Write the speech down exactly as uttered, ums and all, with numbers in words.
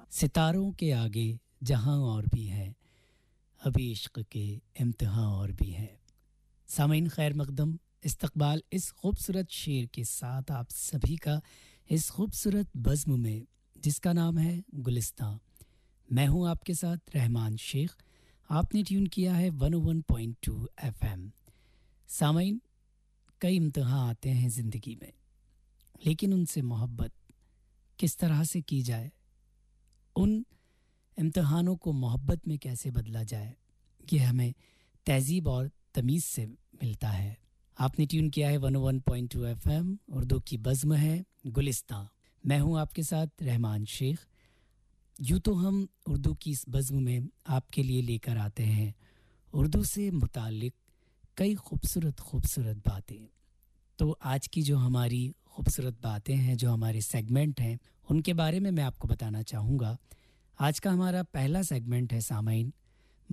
सितारों के आगे जहां और भी है, अभी इश्क के इम्तिहान और भी है। सामीन खैर मकदम, इस्तकबाल इस खूबसूरत शेर के साथ आप सभी का इस खूबसूरत बज़्म में जिसका नाम है गुलिस्तां। मैं हूं आपके साथ रहमान शेख। आपने ट्यून किया है वन ओ वन पॉइंट टू एफएम। सामीन, कई इम्तिहान आते हैं ज़िंदगी में, लेकिन उनसे मोहब्बत किस तरह से की जाए, उन इम्तिहानों को मोहब्बत में कैसे बदला जाए, ये हमें तहज़ीब और तमीज़ से मिलता है। आपने ट्यून किया है वन ओ one point two FM. Urdu की बज़्म है गुलिस्तां। मैं हूं आपके साथ रहमान शेख। यूँ तो हम उर्दू की इस बज़्म में आपके लिए लेकर आते हैं उर्दू से मुताल्लिक़ कई खूबसूरत खूबसूरत बातें। तो आज की जो हमारी खूबसूरत बातें हैं, जो हमारे सेगमेंट हैं, उनके बारे में मैं आपको बताना चाहूँगा। आज का हमारा पहला सेगमेंट है सामाइन